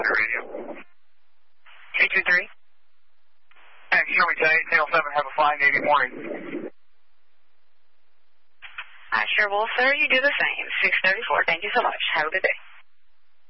Radio. 223. And show me today, 1007, have a fine day, good morning. I sure will, sir. You do the same. 634. Thank you so much. Have a good day.